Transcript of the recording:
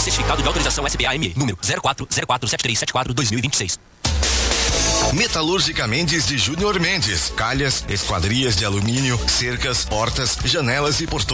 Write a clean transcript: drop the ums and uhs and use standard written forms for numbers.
certificado de autorização SBA-ME, número 04047374-2026. Metalúrgica Mendes de Júnior Mendes. Calhas, esquadrias de alumínio, cercas, portas, janelas e portões.